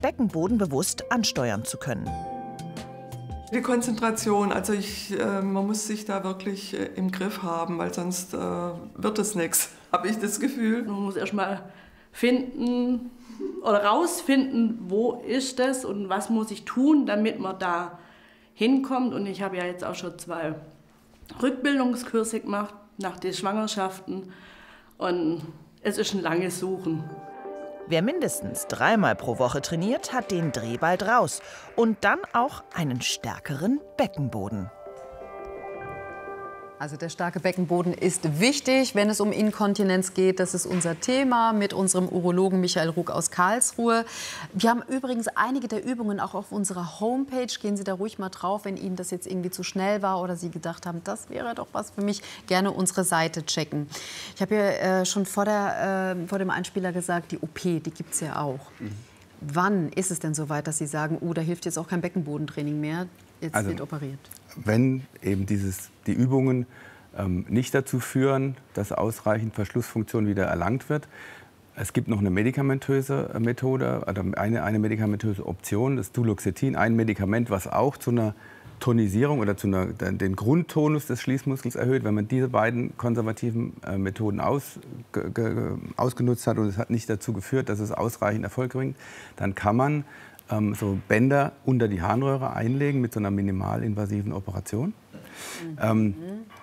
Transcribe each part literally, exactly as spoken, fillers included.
Beckenboden bewusst ansteuern zu können. Die Konzentration, also ich, äh, man muss sich da wirklich äh, im Griff haben, weil sonst äh, wird es nichts, habe ich das Gefühl. Man muss erst mal finden oder rausfinden, wo ist das und was muss ich tun, damit man da hinkommt. Und ich habe ja jetzt auch schon zwei Rückbildungskurse gemacht nach den Schwangerschaften und es ist ein langes Suchen. Wer mindestens dreimal pro Woche trainiert, hat den Dreh bald raus und dann auch einen stärkeren Beckenboden. Also der starke Beckenboden ist wichtig, wenn es um Inkontinenz geht. Das ist unser Thema mit unserem Urologen Michael Ruck aus Karlsruhe. Wir haben übrigens einige der Übungen auch auf unserer Homepage. Gehen Sie da ruhig mal drauf, wenn Ihnen das jetzt irgendwie zu schnell war oder Sie gedacht haben, das wäre doch was für mich. Gerne unsere Seite checken. Ich habe ja äh, schon vor, der, äh, vor dem Einspieler gesagt, die O P, die gibt es ja auch. Mhm. Wann ist es denn so weit, dass Sie sagen, oh, da hilft jetzt auch kein Beckenbodentraining mehr, jetzt also, wird operiert? Wenn eben dieses, die Übungen ähm, nicht dazu führen, dass ausreichend Verschlussfunktion wieder erlangt wird. Es gibt noch eine medikamentöse Methode, also eine, eine medikamentöse Option, das Duloxetin, ein Medikament, was auch zu einer Tonisierung oder zu einer, den Grundtonus des Schließmuskels erhöht. Wenn man diese beiden konservativen äh, Methoden aus, ge, ge, ausgenutzt hat und es hat nicht dazu geführt, dass es ausreichend Erfolg bringt, dann kann man ähm, so Bänder unter die Harnröhre einlegen mit so einer minimalinvasiven Operation. Mhm. Ähm,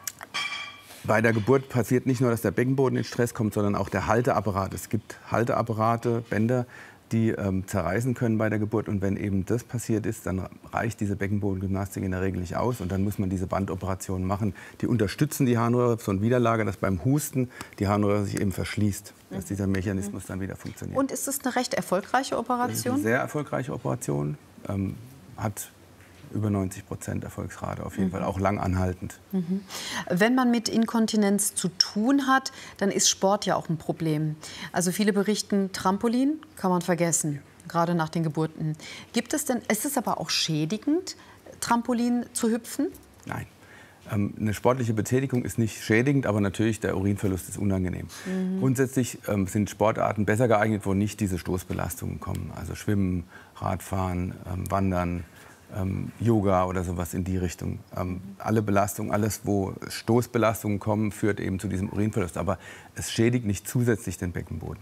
bei der Geburt passiert nicht nur, dass der Beckenboden in Stress kommt, sondern auch der Halteapparat. Es gibt Halteapparate, Bänder, die ähm, zerreißen können bei der Geburt. Und wenn eben das passiert ist, dann reicht diese Beckenbodengymnastik in der Regel nicht aus. Und dann muss man diese Bandoperationen machen. Die unterstützen die Harnröhre, so ein Widerlager, dass beim Husten die Harnröhre sich eben verschließt, dass dieser Mechanismus dann wieder funktioniert. Und ist es eine recht erfolgreiche Operation? Das ist eine sehr erfolgreiche Operation, ähm, hat über neunzig Prozent Erfolgsrate, auf jeden mhm. Fall auch lang anhaltend. Mhm. Wenn man mit Inkontinenz zu tun hat, dann ist Sport ja auch ein Problem. Also viele berichten, Trampolin kann man vergessen, gerade nach den Geburten. Gibt es denn, ist es aber auch schädigend, Trampolin zu hüpfen? Nein. Ähm, eine sportliche Betätigung ist nicht schädigend, aber natürlich der Urinverlust ist unangenehm. Mhm. Grundsätzlich ähm, sind Sportarten besser geeignet, wo nicht diese Stoßbelastungen kommen. Also Schwimmen, Radfahren, ähm, Wandern, Ähm, Yoga oder sowas in die Richtung. Ähm, alle Belastungen, alles, wo Stoßbelastungen kommen, führt eben zu diesem Urinverlust. Aber es schädigt nicht zusätzlich den Beckenboden.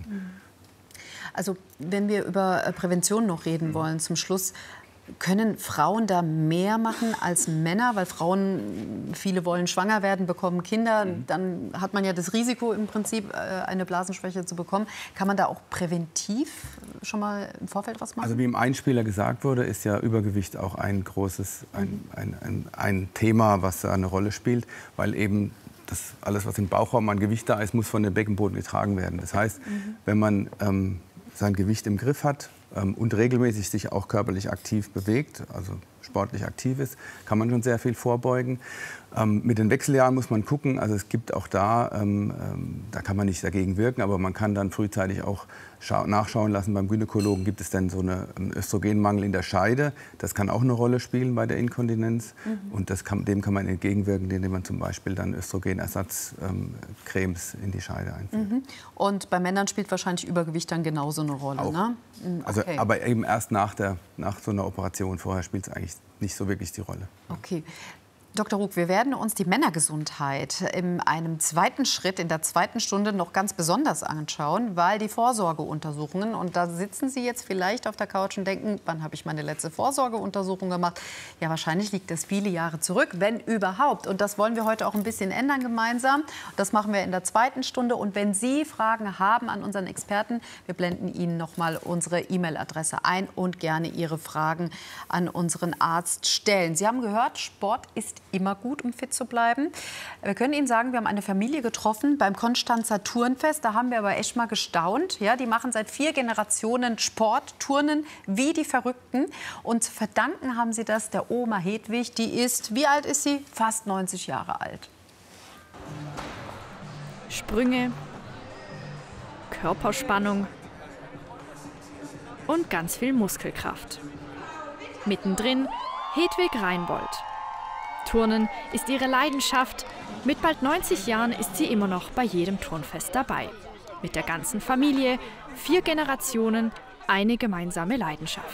Also wenn wir über Prävention noch reden wollen, zum Schluss, können Frauen da mehr machen als Männer? Weil Frauen, viele wollen schwanger werden, bekommen Kinder. Mhm. Dann hat man ja das Risiko im Prinzip, eine Blasenschwäche zu bekommen. Kann man da auch präventiv schon mal im Vorfeld was machen? Also wie im Einspieler gesagt wurde, ist ja Übergewicht auch ein großes, ein, ein, ein, ein Thema, was da eine Rolle spielt. Weil eben das, alles, was im Bauchraum an Gewicht da ist, muss von dem Beckenboden getragen werden. Das heißt, mhm. wenn man ähm, sein Gewicht im Griff hat, und regelmäßig sich auch körperlich aktiv bewegt, also sportlich aktiv ist, kann man schon sehr viel vorbeugen. Ähm, mit den Wechseljahren muss man gucken, also es gibt auch da, ähm, ähm, da kann man nicht dagegen wirken, aber man kann dann frühzeitig auch nachschauen lassen beim Gynäkologen, gibt es denn so eine, einen Östrogenmangel in der Scheide. Das kann auch eine Rolle spielen bei der Inkontinenz mhm. und das kann, dem kann man entgegenwirken, indem man zum Beispiel dann Östrogenersatzcremes ähm, in die Scheide einführt. Mhm. Und bei Männern spielt wahrscheinlich Übergewicht dann genauso eine Rolle, auch. Ne? Mhm, okay. Also, aber eben erst nach, der, nach so einer Operation, vorher spielt es eigentlich nicht so wirklich die Rolle. Okay. Doktor Ruck, wir werden uns die Männergesundheit in einem zweiten Schritt, in der zweiten Stunde noch ganz besonders anschauen, weil die Vorsorgeuntersuchungen, und da sitzen Sie jetzt vielleicht auf der Couch und denken, wann habe ich meine letzte Vorsorgeuntersuchung gemacht? Ja, wahrscheinlich liegt das viele Jahre zurück, wenn überhaupt. Und das wollen wir heute auch ein bisschen ändern gemeinsam. Das machen wir in der zweiten Stunde. Und wenn Sie Fragen haben an unseren Experten, wir blenden Ihnen noch mal unsere E-Mail-Adresse ein und gerne Ihre Fragen an unseren Arzt stellen. Sie haben gehört, Sport ist immer gut, um fit zu bleiben. Wir können Ihnen sagen, wir haben eine Familie getroffen beim Konstanzer Turnfest. Da haben wir aber echt mal gestaunt. Ja, die machen seit vier Generationen Sport, Turnen wie die Verrückten. Und zu verdanken haben sie das der Oma Hedwig. Die ist, wie alt ist sie? Fast neunzig Jahre alt. Sprünge, Körperspannung und ganz viel Muskelkraft. Mittendrin Hedwig Reinbold. Turnen ist ihre Leidenschaft. Mit bald neunzig Jahren ist sie immer noch bei jedem Turnfest dabei. Mit der ganzen Familie, vier Generationen, eine gemeinsame Leidenschaft.